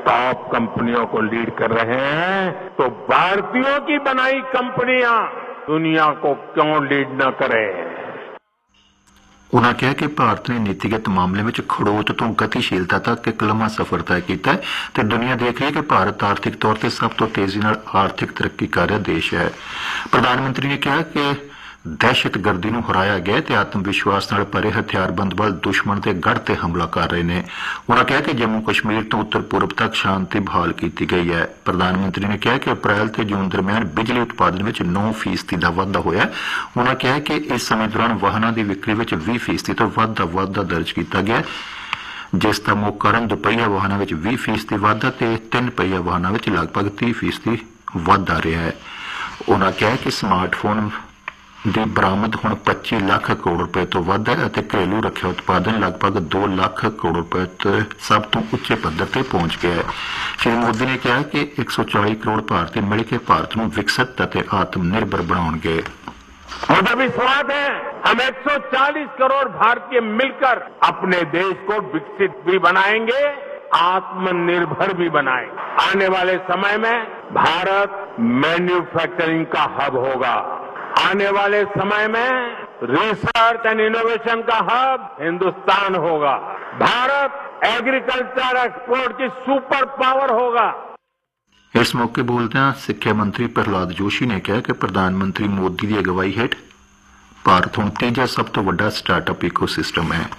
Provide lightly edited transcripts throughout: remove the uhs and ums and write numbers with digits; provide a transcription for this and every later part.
Top कंपनियों को lead कर रहे हैं, तो भारतीयों की बनाई कंपनियां दुनिया को क्यों लीड न करें। उन्होंने कहा कि भारत ने नीतिगत मामले में खड़ोत तो गतिशीलता तक एक लंबा सफर तय किया है तो दुनिया देख रही है कि भारत आर्थिक तौर पर सब तो तेजी नाल आर्थिक तरक्की कर रहा देश है। प्रधानमंत्री ने कहा कि दहशतगर्दी नूं हराया गया ते आत्म विश्वास नाल भरे हथियारबंद बल दुश्मन के गढ़ ते हमला कर रहे हैं। उन्होंने कहा कि जम्मू कश्मीर तो उत्तर पूर्व तक शांति बहाल की गई है। प्रधानमंत्री ने कहा कि अप्रैल ते जून दरमियान बिजली उत्पादन में 9% का वाधा होया। उन्होंने कहा कि इस समय दौरान वाहनों की विक्री में 20% तो वध का वाधा दर्ज किया गया, जिसका मुख्य कारण दुपहिया वाहनों में 20% वाधा ते 3 पहिया वाहनों में लगभग 30% वाधा रहा है। उन्होंने कहा कि स्मार्टफोन ਦੀ ਬਰਾਮਦ ਹੁਣ 25 ਲੱਖ ਕਰੋੜ ਰੁਪਏ ਤੋਂ ਵੱਧ ਹੈ ਅਤੇ ਘਰੇਲੂ ਰੱਖਿਆ ਉਤਪਾਦਨ ਲਗਭਗ 2 ਲੱਖ ਕਰੋੜ ਰੁਪਏ ਤੇ ਸਭ ਤੋਂ ਉੱਚੇ ਪੱਧਰ ਤੇ ਪਹੁੰਚ ਗਿਆ ਹੈ। ਸ਼੍ਰੀ ਮੋਦੀ ਨੇ ਕਿਹਾ ਕਿ 140 ਕਰੋੜ ਭਾਰਤੀ ਮਿਲ ਕੇ ਭਾਰਤ ਨੂੰ ਵਿਕਸਿਤ ਅਤੇ ਆਤਮ ਨਿਰਭਰ ਬਣਾਉਣਗੇ। मुझे विश्वास है हम 140 करोड़ भारतीय मिलकर अपने देश को विकसित भी बनाएंगे, आत्मनिर्भर भी बनाएंगे। आने वाले समय में भारत मैन्युफैक्चरिंग का हब होगा। आने वाले समय में रिसर्च एंड इनोवेशन का हब हिंदुस्तान होगा। भारत एग्रीकल्चर एक्सपोर्ट की सुपर पावर होगा। इस मौके बोलदਿਆਂ सिक्ख्या मंत्री प्रहलाद जोशी ने कहा कि प्रधानमंत्री मोदी की अगवाई हेठ भारत हुण तीजा सब तो वड्डा स्टार्टअप इकोसिस्टम है।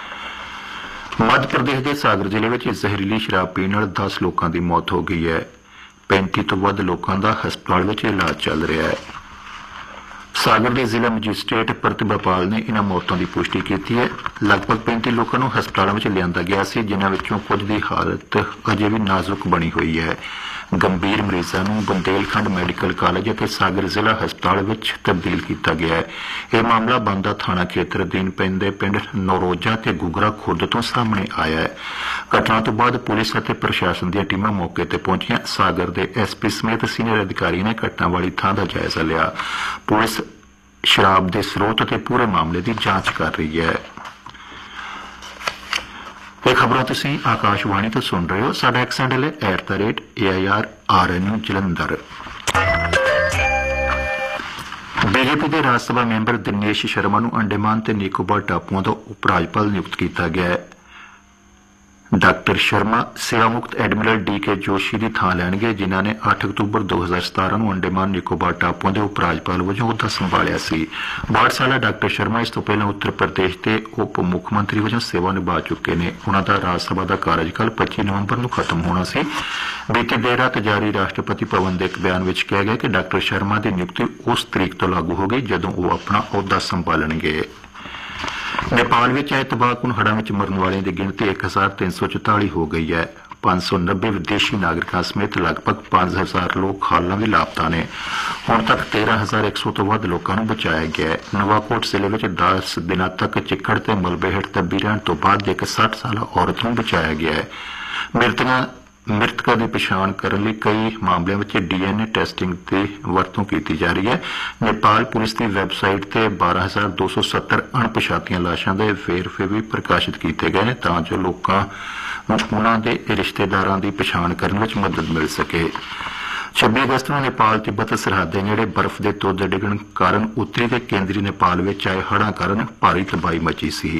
मध्य प्रदेश के सागर जिले में जहरीली शराब पीण नाल 10 लोगों की मौत हो गई है। 35 तो वध लोगों का हस्पताल में इलाज चल रहा है। सागर के जिला मजिस्ट्रेट प्रतिभा पाल ने इन मौतों की पुष्टि की है। लगभग 35 लोगों को हस्पतालों में लिया गया सी, जिन्होंने कुछ की हालत अजे भी नाजुक बनी हुई है। गंभीर मरीजों को बुंदेलखंड मैडिकल कॉलेज और सागर जिला हस्पताल में तब्दील किया गया है। यह मामला बांदा थाना खेत्र अधीन पैंदे पिंड नौरोजा ते गुगरा खुर्द तो सामने आया है। घटना तो बाद पुलिस और प्रशासन दी टीमां मौके ते पहुंचियां। सागर के एसपी समेत सीनियर अधिकारी ने घटना वाली थां का जायजा लिया। पुलिस शराब के स्रोत और पूरे मामले की जांच कर रही है। ये खबरों तुसीं आकाशवाणी तो सुन रहे हो। साडा एक्स हैंडल है @AIR जलंधर। बीजेपी के राज्यसभा मैंबर दिनेश शर्मा नूं अंडेमान ते निकोबार टापुओं का उप राज्यपाल नियुक्त किया गया है। डॉक्टर शर्मा सेवा मुक्त एडमिरल DK जोशी की थां लैणगे, जिन्हां ने 8 अक्तूबर 2017 ਨੂੰ अंडेमान निकोबार टापुओं के उप राज्यपाल वजों अहुदा संभालिया सी। 62 साला डॉक्टर शर्मा इस तो पहले उत्तर प्रदेश के उप मुख मंत्री वजों सेवा निभा चुके ने। उन्हां दा राज सभा का कार्यकाल 25 नवंबर ਨੂੰ खत्म होना सी। बीती देर रात जारी राष्ट्रपति भवन के एक बयान में कहा गया कि डॉक्टर शर्मा की नियुक्ति उस तरीक तो लागू हो गई जदों वो अपना अहुदा संभालणगे। नेपाल में आए तबाहकुन हड़ां में मरन वालों की गिनती 1344 हो गई है। 590 विदेशी नागरिकों समेत लगभग 5000 लोग हालां भी लापता ने। हुण तक 13100 तो वध लोगों को बचाया गया है। नवाकोट जिले में 10 दिनों तक चिक्कड़ ते मलबे हेठ दबी रहण तो बाद एक 60 साल औरत को बचाया गया है। मृतकों की पछाण करने लिए कई मामलों में DNA टेस्टिंग की वरतों की जा रही है। नेपाल पुलिस की वैबसाइट से 12270 अणपछातियां लाशां के वेरफे भी प्रकाशित किए गए हैं ताकि लोगों उन्हां दे रिश्तेदारां की पछाण करने में मदद मिल सके। 26 अगस्त को नेपाल तिब्बत सरहद के नेड़े बर्फ के तोदे डिगण कारण उत्तरी ते केंद्री नेपाल में आए हड़ां कारण भारी तबाही मची सी।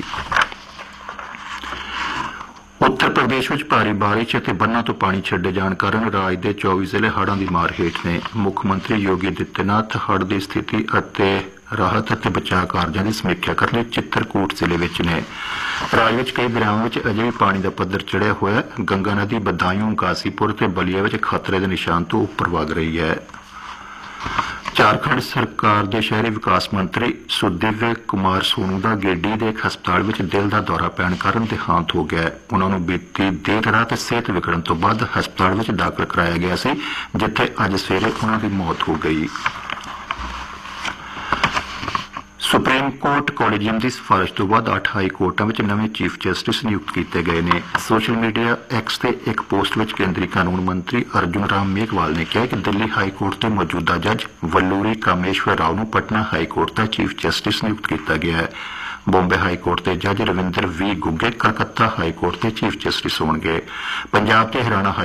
उत्तर प्रदेश में भारी बारिश और बन्ना तो पानी छड्डे जाण कारण राज के 24 जिले हड़ां की मार हेठ ने। मुख्यमंत्री योगी आदित्यनाथ हड़ की स्थिति और राहत और बचाव कार्यों की समीक्षा करने चित्रकूट जिले में ने। राज में कई दरियावां में अजे भी पानी का पद्धर चढ़िया हुआ। गंगा नदी बदायूं गाजीपुर ते बलिया में खतरे के निशान तो उपर वग रही है। झारखंड सरकार के शहरी विकास मंत्री सुदिव्य कुमार सोनू का गेडी के एक हस्पताल में दिल का दौरा पैण कारण देहांत हो गया। उन्होंने बीती देर रात सेहत विगड़न तो बाद हस्पताल में दाखिल कराया गया सी, जिथे अज सवेरे उन्होंने मौत हो गई। सुप्रीम कोर्ट कॉलेजियम की सिफारिश तो बाद 8 हाई कोर्टों में नवे चीफ जस्टिस नियुक्त किए गए हैं। सोशल मीडिया एक्स से एक पोस्ट में केंद्रीय कानून मंत्री अर्जुन राम मेघवाल ने कहा कि दिल्ली हाई कोर्ट के मौजूदा जज वल्लूरी कामेश्वर राव को पटना हाई कोर्ट का चीफ जस्टिस नियुक्त किया गया है। बॉम्बे हाई कोर्ट के जज Ravinder V गुग्गे Calcutta high court के चीफ जस्टिस होंगे। पंजाब के हरियाणा